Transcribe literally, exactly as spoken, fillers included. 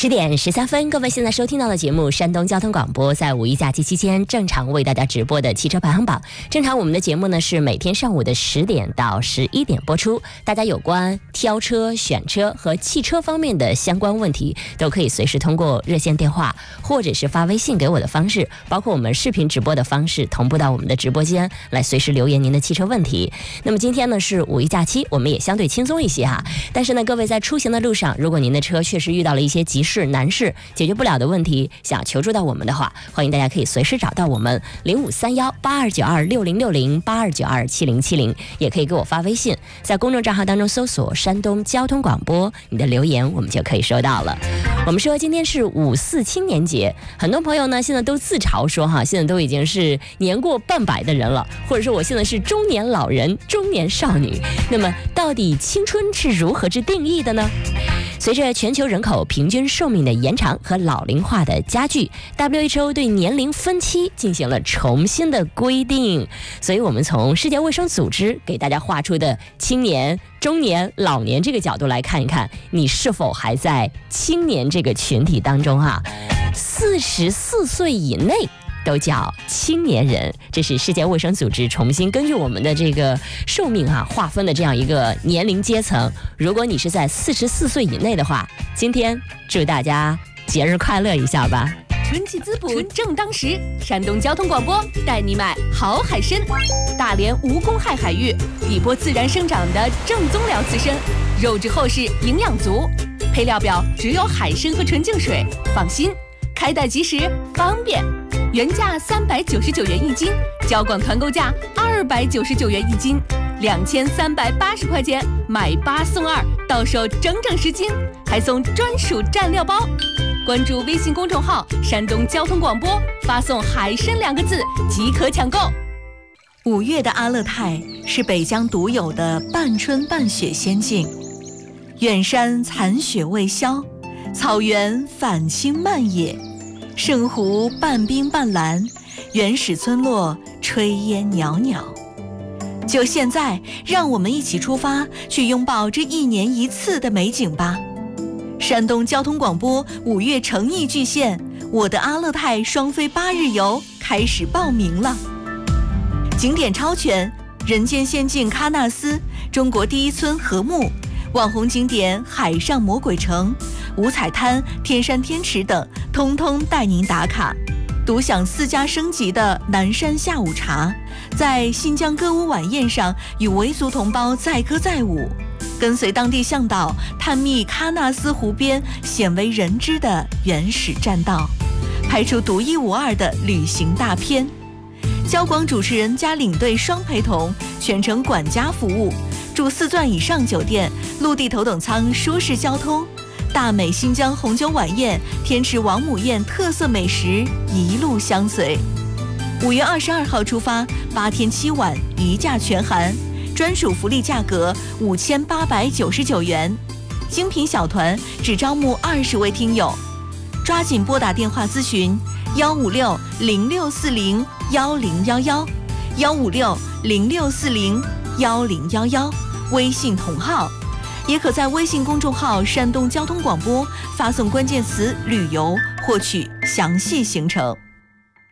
十点十三分，各位现在收听到的节目，山东交通广播在五一假期期间正常为大家直播的汽车排行榜。正常我们的节目呢是每天上午的十点到十一点播出，大家有关挑车、选车和汽车方面的相关问题，都可以随时通过热线电话或者是发微信给我的方式，包括我们视频直播的方式，同步到我们的直播间来随时留言您的汽车问题。那么今天呢是五一假期，我们也相对轻松一些哈。但是呢，各位在出行的路上，如果您的车确实遇到了一些急事难事解决不了的问题，想求助到我们的话，欢迎大家可以随时找到我们零五三幺八二九二六零六零八二九二七零七零，也可以给我发微信，在公众账号当中搜索山东交通广播，你的留言我们就可以收到了。我们说今天是五四青年节，很多朋友呢现在都自嘲说哈，现在都已经是年过半百的人了，或者说我现在是中年老人、中年少女。那么到底青春是如何之定义的呢？随着全球人口平均寿命的延长和老龄化的加剧， W H O 对年龄分期进行了重新的规定，所以我们从世界卫生组织给大家画出的青年、中年、老年这个角度来看一看，你是否还在青年这个群体当中啊？四十四岁以内都叫青年人，这是世界卫生组织重新根据我们的这个寿命啊划分的这样一个年龄阶层。如果你是在四十四岁以内的话，今天祝大家节日快乐一下吧。 春季滋补正当时，山东交通广播带你买好海参，大连无公害海域，底波自然生长的正宗辽刺参，肉质厚实，营养足。配料表只有海参和纯净水，放心，开袋即时，方便。原价三百九十九元一斤，交广团购价二百九十九元一斤，两千三百八十块钱买八送二，到手整整十斤，还送专属蘸料包。关注微信公众号山东交通广播，发送海参两个字即可抢购。 五月的阿勒泰是北疆独有的半春半雪仙境，远山残雪未消，草原返青漫野，圣湖半冰半蓝，原始村落炊烟袅袅。就现在，让我们一起出发，去拥抱这一年一次的美景吧。山东交通广播五月诚意巨献，我的阿勒泰双飞八日游开始报名了。景点超全，人间仙境喀纳斯，中国第一村禾木，网红景点海上魔鬼城、五彩滩、天山天池等，通通带您打卡。独享四家升级的南山下午茶，在新疆歌舞晚宴上与维族同胞载歌载舞，跟随当地向导探秘喀纳斯湖边鲜为人知的原始栈道，拍出独一无二的旅行大片。交广主持人加领队双陪同，全程管家服务，住四钻以上酒店，陆地头等舱，舒适交通。大美新疆红酒晚宴、天池王母宴特色美食一路相随。五月二十二号出发，八天七晚一价全含，专属福利价格五千八百九十九元，精品小团只招募二十位听友，抓紧拨打电话咨询幺五六零六四零幺零幺幺幺五六零六四零幺零幺幺，微信同号。也可在微信公众号山东交通广播发送关键词旅游获取详细行程。